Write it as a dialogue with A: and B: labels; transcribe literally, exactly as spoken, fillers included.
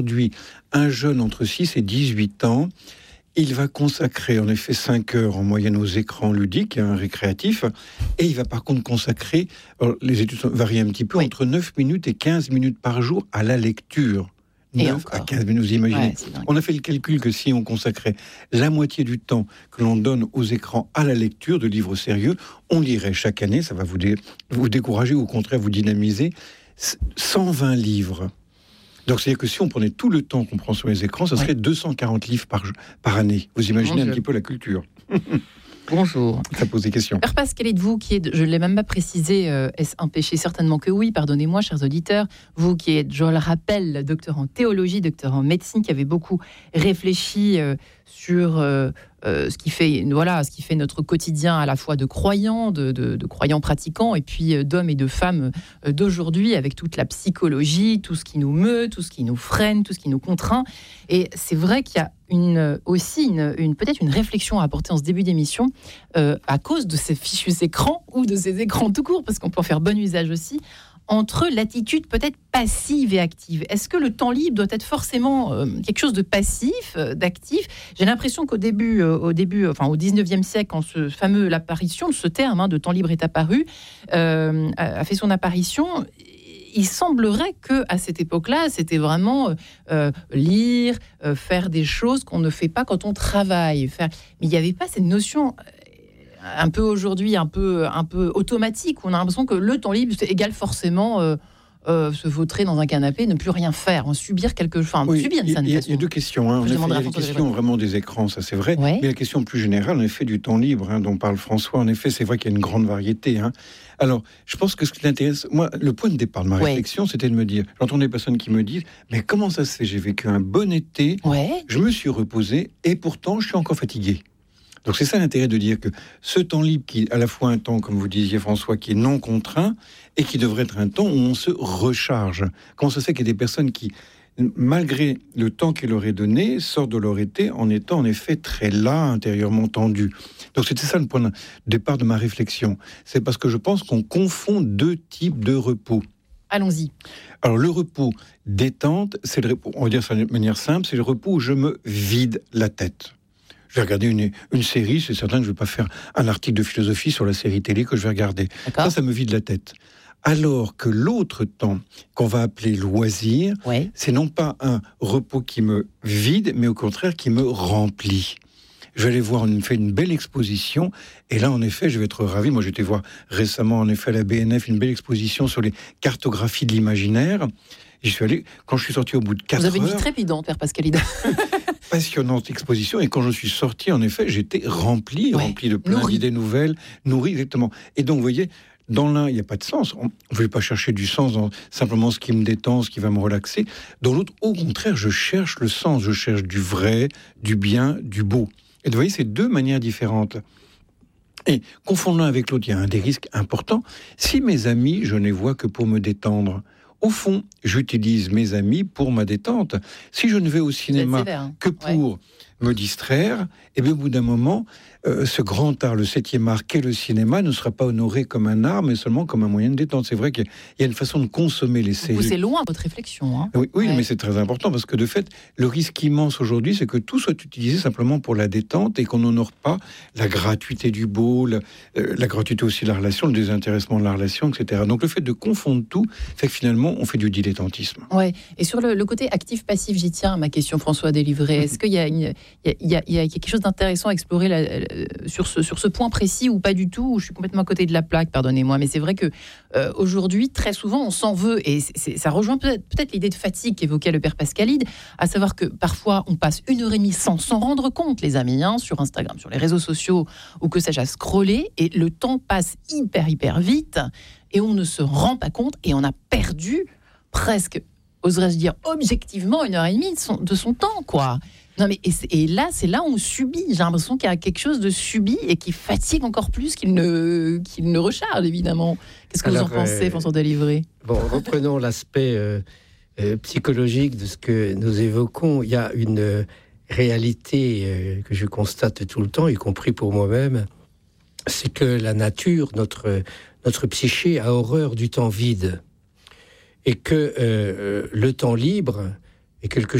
A: Aujourd'hui, un jeune entre six et dix-huit ans, il va consacrer en effet cinq heures en moyenne aux écrans ludiques, hein, récréatifs, et il va par contre consacrer, alors les études varient un petit peu, oui. entre neuf minutes et quinze minutes par jour à la lecture. neuf à quinze minutes, vous imaginez. Ouais, on a fait le calcul que si on consacrait la moitié du temps que l'on donne aux écrans à la lecture de livres sérieux, on lirait chaque année, ça va vous, dé- vous décourager ou au contraire vous dynamiser, cent vingt livres. Donc, c'est-à-dire que si on prenait tout le temps qu'on prend sur les écrans, ça serait ouais. deux cent quarante livres par, par année. Vous imaginez Bonjour. un petit peu la culture.
B: Bonjour.
A: Ça pose des questions.
B: Père Pascalet, vous qui êtes, je ne l'ai même pas précisé, euh, est-ce un péché? Certainement que oui, pardonnez-moi, chers auditeurs. Vous qui êtes, je le rappelle, docteur en théologie, docteur en médecine, qui avez beaucoup réfléchi euh, sur euh, euh, ce qui fait, voilà, ce qui fait notre quotidien à la fois de croyants, de, de, de croyants pratiquants, et puis euh, d'hommes et de femmes euh, d'aujourd'hui, avec toute la psychologie, tout ce qui nous meut, tout ce qui nous freine, tout ce qui nous contraint. Et c'est vrai qu'il y a une, aussi une, une, peut-être une réflexion à apporter en ce début d'émission euh, à cause de ces fichus écrans ou de ces écrans tout court, parce qu'on peut en faire bon usage aussi, entre l'attitude peut-être passive et active. Est-ce que le temps libre doit être forcément euh, quelque chose de passif, euh, d'actif? J'ai l'impression qu'au début, euh, au début, enfin au dix-neuvième siècle, quand ce fameux l'apparition de ce terme hein, de temps libre est apparu, euh, a fait son apparition. Il semblerait que à cette époque-là, c'était vraiment euh, lire, euh, faire des choses qu'on ne fait pas quand on travaille. Faire... Mais il n'y avait pas cette notion un peu aujourd'hui, un peu, un peu automatique. On a l'impression que le temps libre égale forcément euh, euh, se vautrer dans un canapé, ne plus rien faire, hein, subir quelque chose. Enfin,
A: oui,
B: subir
A: il y, y a deux questions. Hein. En effet, il y a la question vraiment des écrans, ça c'est vrai. Ouais. Mais la question plus générale, en effet, du temps libre, hein, dont parle François, en effet, c'est vrai qu'il y a une grande variété. Hein. Alors, je pense que ce qui l'intéresse, moi, le point de départ de ma ouais. réflexion, c'était de me dire, j'entends des personnes qui me disent, mais comment ça se fait? J'ai vécu un bon été, ouais. je me suis reposé, et pourtant, je suis encore fatigué. Donc c'est ça l'intérêt de dire que ce temps libre qui est à la fois un temps, comme vous disiez François, qui est non contraint et qui devrait être un temps où on se recharge. Comment ça se fait qu'il y a des personnes qui, malgré le temps qu'il leur est donné, sortent de leur été en étant en effet très las, intérieurement tendus. Donc c'était ça le point de départ de ma réflexion. C'est parce que je pense qu'on confond deux types de repos.
B: Allons-y.
A: Alors le repos détente, c'est le repos, on va dire ça de manière simple, c'est le repos où je me vide la tête. Je vais regarder une, une série, c'est certain que je ne vais pas faire un article de philosophie sur la série télé que je vais regarder. D'accord. Ça, ça me vide la tête. Alors que l'autre temps, qu'on va appeler loisir, ouais. c'est non pas un repos qui me vide, mais au contraire qui me remplit. Je vais aller voir une, fait une belle exposition, et là, en effet, je vais être ravi. Moi, j'étais voir récemment, en effet, à la B N F, une belle exposition sur les cartographies de l'imaginaire. J'y suis allé, quand je suis sorti au bout de quatre heures...
B: Vous avez une vie trépidante, Père Pascalida.
A: Passionnante exposition, et quand je suis sorti, en effet, j'étais rempli, ouais. rempli de plein nourri. d'idées nouvelles, nourri, exactement. Et donc, vous voyez, dans l'un, il n'y a pas de sens. On ne veut pas chercher du sens dans simplement ce qui me détend, ce qui va me relaxer. Dans l'autre, au contraire, je cherche le sens, je cherche du vrai, du bien, du beau. Et vous voyez, c'est deux manières différentes. Et confondant l'un avec l'autre, il y a un des risques importants. Si mes amis, je ne les vois que pour me détendre, au fond, j'utilise mes amis pour ma détente. Si je ne vais au cinéma sévère, hein. que pour ouais. me distraire, et bien au bout d'un moment, euh, ce grand art, le septième art qu'est le cinéma, ne sera pas honoré comme un art, mais seulement comme un moyen de détente. C'est vrai qu'il y a une façon de consommer les séries.
B: Vous poussez loin votre réflexion. Hein.
A: Oui, oui
B: ouais.
A: mais c'est très important, parce que de fait, le risque immense aujourd'hui, c'est que tout soit utilisé simplement pour la détente et qu'on n'honore pas la gratuité du beau, la, euh, la gratuité aussi de la relation, le désintéressement de la relation, et cetera. Donc le fait de confondre tout fait que finalement, on fait du dilettantisme.
B: Ouais. Et sur le, le côté actif-passif, j'y tiens à ma question, François Délivré. Est-ce qu'il y a, une, il y a, il y a quelque chose d'intéressant à explorer la, la, sur, ce, sur ce point précis ou pas du tout, où je suis complètement à côté de la plaque, pardonnez-moi, mais c'est vrai que euh, aujourd'hui, très souvent, on s'en veut, et c'est, c'est, ça rejoint peut-être, peut-être l'idée de fatigue qu'évoquait le Père Pascalide, à savoir que parfois, on passe une heure et demie sans s'en rendre compte, les amis, hein, sur Instagram, sur les réseaux sociaux, ou que sais-je, à scroller, et le temps passe hyper, hyper vite, et on ne se rend pas compte, et on a perdu presque, oserais-je dire, objectivement, une heure et demie de son, de son temps, quoi. Non, mais et, et là, c'est là où on subit. J'ai l'impression qu'il y a quelque chose de subi et qui fatigue encore plus qu'il ne, qu'il ne recharge, évidemment. Qu'est-ce que Alors, vous en pensez, euh, François Délivré ?
C: Bon, reprenons l'aspect euh, euh, psychologique de ce que nous évoquons. Il y a une euh, réalité euh, que je constate tout le temps, y compris pour moi-même, c'est que la nature, notre, notre psyché a horreur du temps vide. Et que euh, le temps libre est quelque